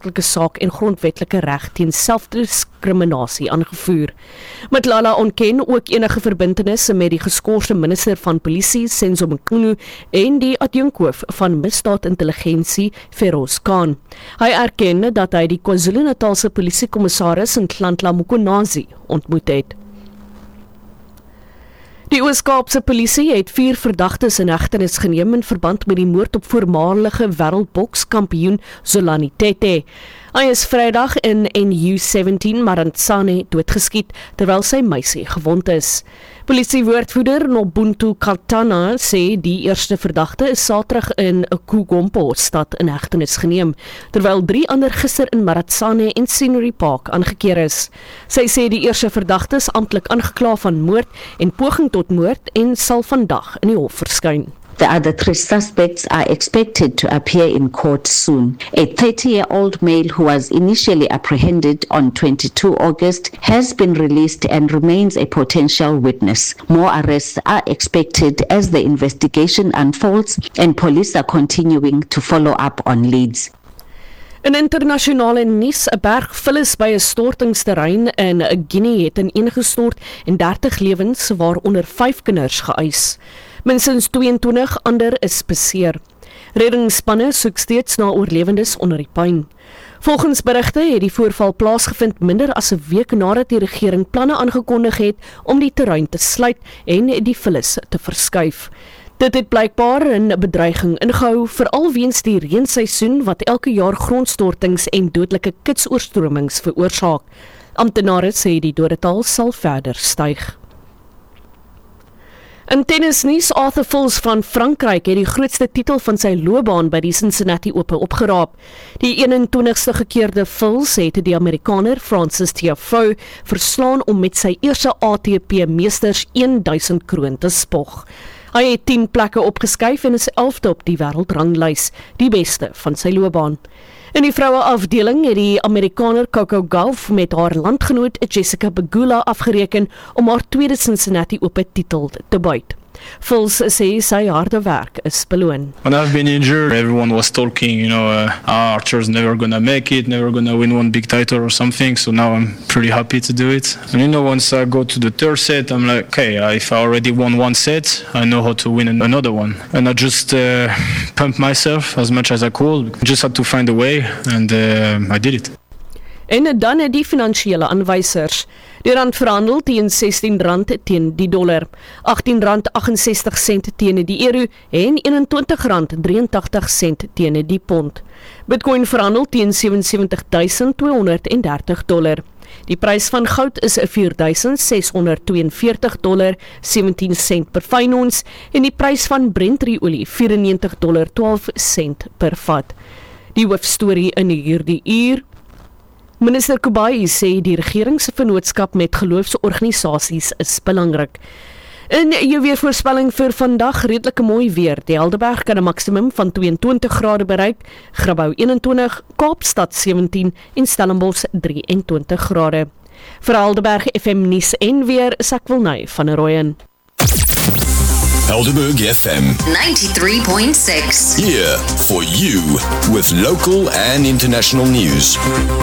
aanspreeklike saak en grondwetlike reg teen selfdiskriminasie aangevoer. Matlala ontken ook enige verbintenisse met die geskorste minister van polisie, Senzo Mkhunu, en die adjunkhoof van misdaadintelligensie, Feroz Khan. Hy erken dat hy die KwaZulu-Natalse polisiekommissaris in Nhlanhla Mkhwanazi ontmoet het. Die Oos-Kaapse polisie het 4 verdagtes in hegtenis geneem in verband met die moord op voormalige wêreldbokskampioen Zolani Tete. Hy is Vrydag in NU17 Marantsane doodgeskiet terwyl sy meisie gewond is. Polisiewoordvoerder Nobuntu Katana sê die eerste verdagte is Saterdag in Kugompo stad in hegtenis geneem, terwyl 3 ander gister in Marantsane en Scenery Park aangekeer is. Sy sê die eerste verdagte is amptelik aangekla van moord en poging tot moord en sal vandag in die hof verskyn. The other 3 suspects are expected to appear in court soon. A 30-year-old male who was initially apprehended on 22 August has been released and remains a potential witness. More arrests are expected as the investigation unfolds and police are continuing to follow up on leads. In internasionale nuus, 'n berg vullis by 'n stortingsterrein in Guinea het ineengestort en 30 lewens, waaronder 5 kinders, geëis. Minstens 22 ander is beseer. Reddingsspanne soek steeds na oorlewendes onder die puin. Volgens berigte het die voorval plaasgevind minder as 'n week nadat die regering planne aangekondig het om die terrein te sluit en die vullis te verskuif. Dit het blykbaar 'n bedreiging ingehou, veral weens die reenseisoen wat elke jaar grondstortings en dodelike kitsoorstromings veroorsaak. Amptenare sê die dodetal sal verder styg. In tennisnuus, Arthur Fils van Frankryk het die grootste titel van sy loopbaan by die Cincinnati Open opgeraap. Die 21ste gekeerde Fils het die Amerikaner Francis Tiafoe verslaan om met sy eerste ATP Meesters 1000 kroon te spog. Hy het 10 plekke opgeskuif en is 11de op die wêreldranglys, die beste van sy loopbaan. In die vroue afdeling het die Amerikaner Coco Gauff met haar landgenoot Jessica Pegula afgereken om haar tweede Cincinnati Open titel te buit. Fils sê sy harde werk is beloon. When I've been injured, everyone was talking, Archer's never gonna make it, never gonna win one big title or something, so now I'm pretty happy to do it. And once I go to the 3rd set, I'm like, okay, if I already won 1 set, I know how to win another one. And I just pumped myself as much as I could, just had to find a way, and I did it. En dan die finansiële aanwysers. Die rand verhandel teen R16 teen die dollar, R18.68 teen die euro en R21.83 teen die pond. Bitcoin verhandel teen $77,230. Die prys van goud is $4,642.17 per fyn ons en die prys van Brent-olie $94.12 per vat. Die hoofstorie in hierdie uur. Minister Kubai sê die regering se vennootskap met geloofsorganisasies is belangrik. In jou weervoorspelling vir vandag redelike mooi weer. Die Helderberg kan 'n maksimum van 22 grade bereik, Grabouw 21, Kaapstad 17 en Stellenbosch 23 grade. Vir Helderberg FM nuus en weer is ek Wilnay van der Rooyen. Helderberg FM 93.6. Here for you with local and international news.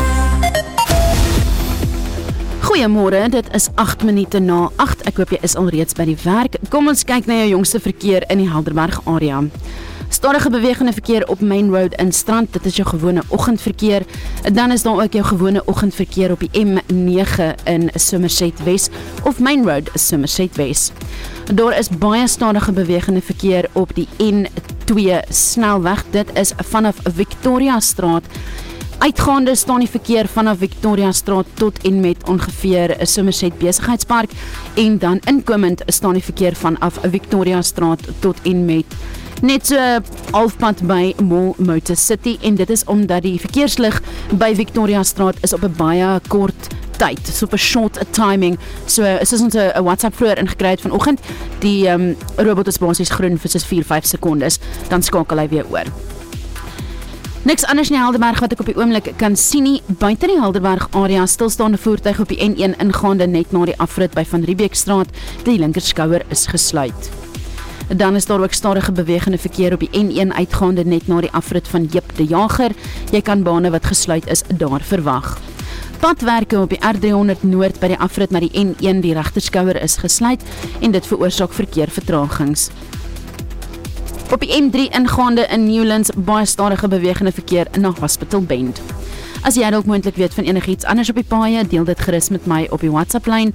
Goeiemôre, dit is 8 minute na 8. Ek hoop jy is alreeds by die werk. Kom ons kyk na jou jongste verkeer in die Helderberg area. Stadige bewegende verkeer op Main Road in Strand, dit is jou gewone oggendverkeer. Dan is daar ook jou gewone oggendverkeer op die M9 in Somerset Wes of Main Road Somerset Wes. Daar is baie stadige bewegende verkeer op die N2 snelweg, dit is vanaf Victoria Straat. Uitgaande staan die verkeer vanaf Victoria Straat tot en met ongeveer Somerset Besigheidspark en dan inkomend staan die verkeer vanaf Victoria Straat tot en met net so halfpad by Mall Motor City en dit is omdat die verkeerslig by Victoria Straat is op 'n baie kort tyd, so op 'n short timing. So is ons 'n WhatsApp vroeër ingekry het vanoggend. Die robot is basies groen vir soos 4-5 sekondes, dan skakel hy weer oor. Niks anders in die Helderberg wat ek op die oomblik kan sien nie. Buite die Helderberg area stilstaande voertuig op die N1 ingaande net na die afrit by Van Riebeekstraat. Die linkerskouer is gesluit. Dan is daar ook stadige bewegende verkeer op die N1 uitgaande net na die afrit van Jip de Jager. Jy kan bane wat gesluit is daar verwag. Padwerke op die R300 Noord by die afrit na die N1, die regterskouer is gesluit en dit veroorsaak verkeervertragings. Op die M3 ingaande in Newlands, baie stadige bewegende verkeer na Hospital Bend. As jy dalk moontlik weet van enigiets anders op die paaie, deel dit gerus met my op die WhatsApp-lyn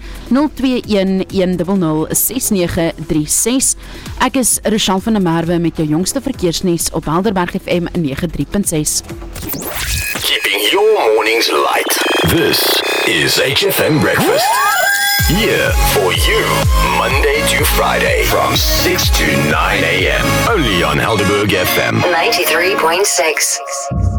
0211006936. Ek is Rochelle van der Merwe met jou jongste verkeersnuus op Helderberg FM 93.6. Keeping your mornings light. This is HFM Breakfast. Here for you, Monday to Friday from 6 to 9 a.m. Only on Helderberg FM 93.6.